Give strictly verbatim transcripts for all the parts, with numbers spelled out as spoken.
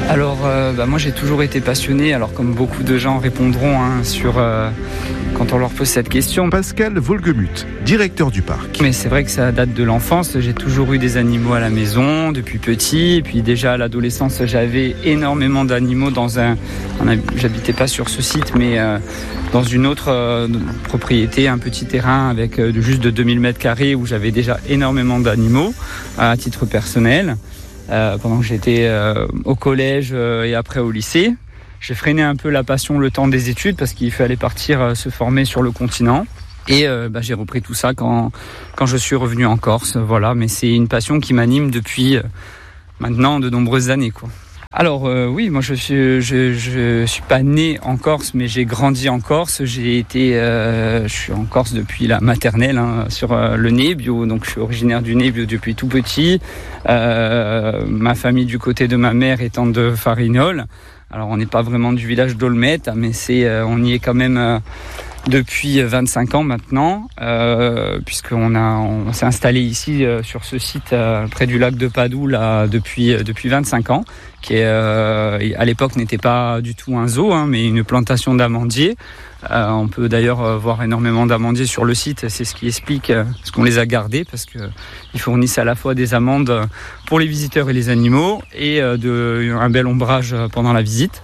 Alors, euh, bah, moi j'ai toujours été passionné, alors comme beaucoup de gens répondront hein, sur euh, quand on leur pose cette question. Pascal Volgemuth, directeur du parc. Mais c'est vrai que ça date de l'enfance, j'ai toujours eu des animaux à la maison depuis petit, et puis déjà à l'adolescence j'avais énormément d'animaux dans un... J'habitais pas sur ce site, mais euh, dans une autre euh, propriété, un petit terrain avec euh, juste de deux mille mètres carrés où j'avais déjà énormément d'animaux à titre personnel. Euh, pendant que j'étais euh, au collège euh, et après au lycée. J'ai freiné un peu la passion le temps des études parce qu'il fallait partir euh, se former sur le continent. Et euh, bah, j'ai repris tout ça quand, quand je suis revenu en Corse. Voilà, mais c'est une passion qui m'anime depuis euh, maintenant de nombreuses années, quoi. Alors euh, oui, moi je suis je, je suis pas né en Corse, mais j'ai grandi en Corse. J'ai été, euh, je suis en Corse depuis la maternelle hein, sur euh, le Nebbio, donc je suis originaire du Nebbio depuis tout petit. Euh, ma famille du côté de ma mère étant de Farinol. Alors on n'est pas vraiment du village d'Olmette, mais c'est, euh, on y est quand même euh, depuis vingt-cinq ans maintenant, euh, puisqu'on a, on s'est installé ici euh, sur ce site euh, près du lac de Padoue là depuis euh, depuis vingt-cinq ans, qui est, euh, à l'époque n'était pas du tout un zoo, hein, mais une plantation d'amandiers. Euh, on peut d'ailleurs euh, voir énormément d'amandiers sur le site, c'est ce qui explique euh, ce qu'on les a gardés, parce que ils fournissent à la fois des amandes pour les visiteurs et les animaux, et euh, de, un bel ombrage pendant la visite.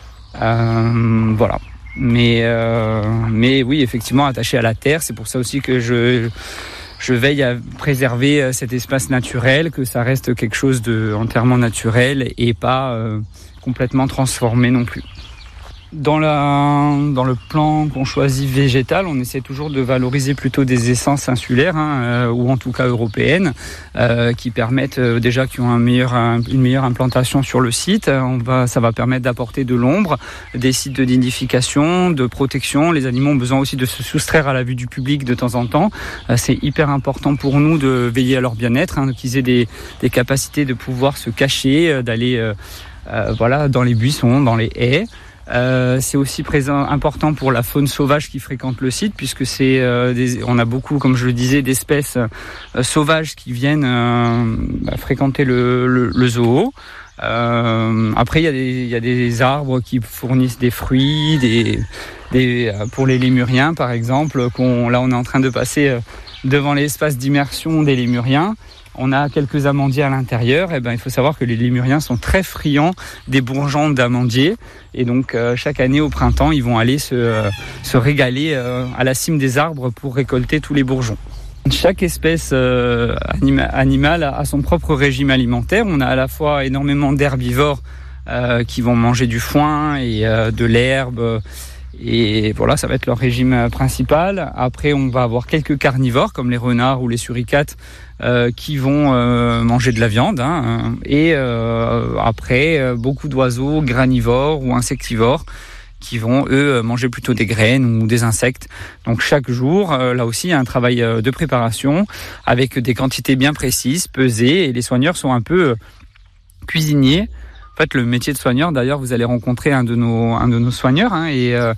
Euh, voilà. Mais, euh, mais oui, effectivement, attaché à la terre, c'est pour ça aussi que je, je veille à préserver cet espace naturel, que ça reste quelque chose de entièrement naturel et pas euh, complètement transformé non plus. Dans, la, dans le plan qu'on choisit végétal, on essaie toujours de valoriser plutôt des essences insulaires, hein, euh, ou en tout cas européennes, euh, qui permettent euh, déjà qui ont un meilleur, un, une meilleure implantation sur le site. On va, ça va permettre d'apporter de l'ombre, des sites de nidification, de protection. Les animaux ont besoin aussi de se soustraire à la vue du public de temps en temps. Euh, c'est hyper important pour nous de veiller à leur bien-être, hein, qu'ils aient des, des capacités de pouvoir se cacher, euh, d'aller euh, euh, voilà, dans les buissons, dans les haies. Euh, c'est aussi présent, important pour la faune sauvage qui fréquente le site, puisque c'est, euh, des, on a beaucoup, comme je le disais, d'espèces euh, sauvages qui viennent euh, bah, fréquenter le, le, le zoo. Euh, après, il y a des, il y a des arbres qui fournissent des fruits, des, des, pour les lémuriens par exemple. Qu'on, là, on est en train de passer devant l'espace d'immersion des lémuriens. On a quelques amandiers à l'intérieur. Et ben, il faut savoir que les lémuriens sont très friands des bourgeons d'amandiers. Et donc, euh, chaque année au printemps, ils vont aller se, euh, se régaler euh, à la cime des arbres pour récolter tous les bourgeons. Chaque espèce euh, anima- animale a son propre régime alimentaire. On a à la fois énormément d'herbivores euh, qui vont manger du foin et euh, de l'herbe. Et voilà, ça va être leur régime principal. Après, on va avoir quelques carnivores, comme les renards ou les suricates, euh, qui vont euh, manger de la viande. Hein. Et euh, après, euh, beaucoup d'oiseaux granivores ou insectivores, qui vont, eux, manger plutôt des graines ou des insectes. Donc chaque jour, euh, là aussi, il y a un travail euh, de préparation, avec des quantités bien précises, pesées. Et les soigneurs sont un peu euh, cuisiniers. En fait, le métier de soigneur, d'ailleurs, vous allez rencontrer un de nos, un de nos soigneurs, hein, et, euh,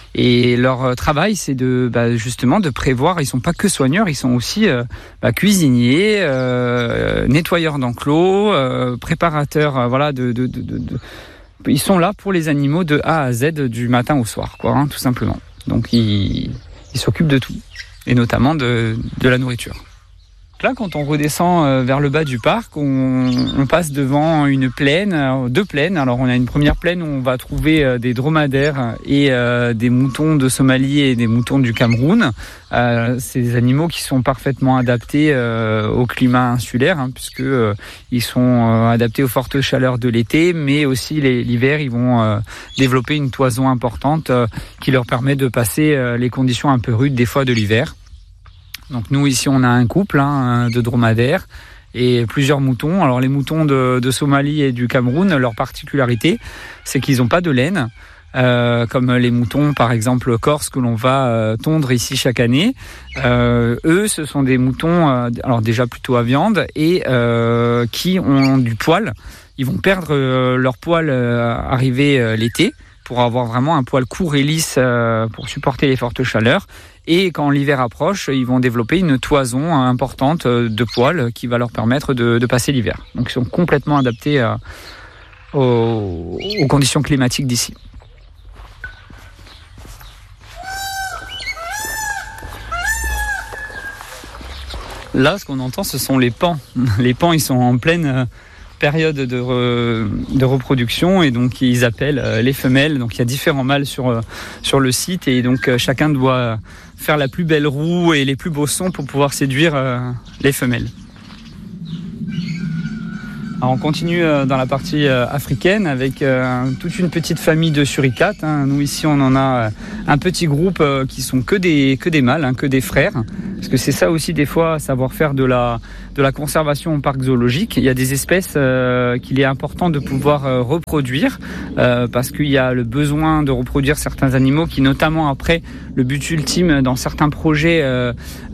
et leur travail, c'est de, bah, justement, de prévoir. Ils sont pas que soigneurs, ils sont aussi euh, bah, cuisiniers, euh, nettoyeurs d'enclos, euh, préparateurs, euh, voilà, de, de, de, de, de. Ils sont là pour les animaux de A à Z, du matin au soir, quoi, hein, tout simplement. Donc, ils, ils s'occupent de tout, et notamment de, de la nourriture. Là, quand on redescend vers le bas du parc, on, on passe devant une plaine, deux plaines. Alors, on a une première plaine où on va trouver des dromadaires et euh, des moutons de Somalie et des moutons du Cameroun. Euh, c'est des animaux qui sont parfaitement adaptés euh, au climat insulaire, hein, puisque euh, ils sont euh, adaptés aux fortes chaleurs de l'été, mais aussi les, l'hiver, ils vont euh, développer une toison importante euh, qui leur permet de passer euh, les conditions un peu rudes des fois de l'hiver. Donc nous ici on a un couple hein, de dromadaires et plusieurs moutons. Alors les moutons de, de Somalie et du Cameroun, leur particularité c'est qu'ils n'ont pas de laine, euh, comme les moutons par exemple corses que l'on va euh, tondre ici chaque année. Euh, eux ce sont des moutons euh, alors déjà plutôt à viande et euh, qui ont du poil. Ils vont perdre euh, leur poil euh, arrivé euh, l'été, pour avoir vraiment un poil court et lisse euh, pour supporter les fortes chaleurs. Et quand l'hiver approche, ils vont développer une toison importante de poils qui va leur permettre de, de passer l'hiver. Donc ils sont complètement adaptés à, aux, aux conditions climatiques d'ici. Là, ce qu'on entend, ce sont les paons. Les paons, ils sont en pleine période de, re, de reproduction et donc ils appellent les femelles. Donc il y a différents mâles sur, sur le site et donc chacun doit faire la plus belle roue et les plus beaux sons pour pouvoir séduire les femelles. Alors on continue dans la partie africaine avec euh, toute une petite famille de suricates. Hein. Nous ici on en a un petit groupe euh, qui sont que des, que des mâles, hein, que des frères. Parce que c'est ça aussi des fois, savoir faire de la, de la conservation au parc zoologique. Il y a des espèces euh, qu'il est important de pouvoir euh, reproduire euh, parce qu'il y a le besoin de reproduire certains animaux qui notamment après, le but ultime dans certains projets, euh,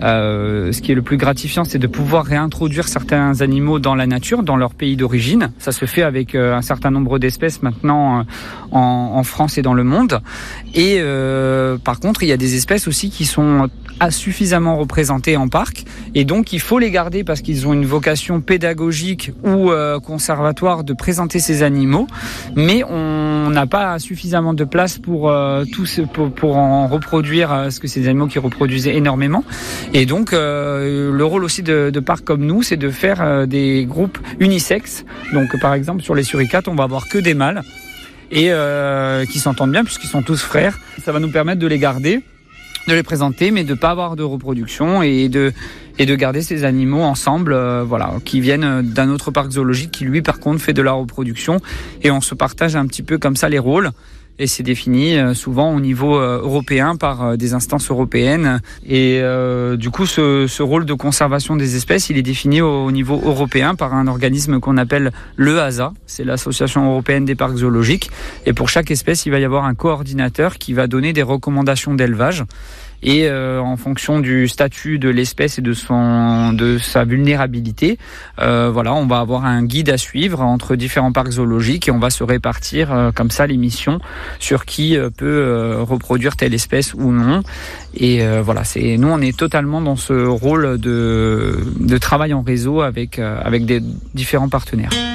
euh, ce qui est le plus gratifiant, c'est de pouvoir réintroduire certains animaux dans la nature, dans leur pays d'origine. Ça se fait avec euh, un certain nombre d'espèces maintenant euh, en, en France et dans le monde. Et euh, par contre, il y a des espèces aussi qui sont suffisamment représentés en parc et donc il faut les garder parce qu'ils ont une vocation pédagogique ou euh, conservatoire de présenter ces animaux, mais on n'a pas suffisamment de place pour euh, tous pour, pour en reproduire euh, ce que ces animaux qui reproduisaient énormément et donc euh, le rôle aussi de, de parcs comme nous, c'est de faire euh, des groupes unisexes. Donc par exemple sur les suricates, on va avoir que des mâles et euh, qui s'entendent bien puisqu'ils sont tous frères. Ça va nous permettre de les garder, de les présenter, mais de pas avoir de reproduction et de et de garder ces animaux ensemble, euh, voilà, qui viennent d'un autre parc zoologique qui lui par contre fait de la reproduction et on se partage un petit peu comme ça les rôles. Et c'est défini euh, souvent au niveau euh, européen par euh, des instances européennes. Et euh, du coup, ce, ce rôle de conservation des espèces, il est défini au, au niveau européen par un organisme qu'on appelle l'E A S A. C'est l'Association européenne des parcs zoologiques. Et pour chaque espèce, il va y avoir un coordinateur qui va donner des recommandations d'élevage. Et euh, en fonction du statut de l'espèce et de son de sa vulnérabilité, euh, voilà, on va avoir un guide à suivre entre différents parcs zoologiques et on va se répartir euh, comme ça les missions sur qui euh, peut euh, reproduire telle espèce ou non. Et euh, voilà, c'est nous on est totalement dans ce rôle de de travail en réseau avec euh, avec des différents partenaires.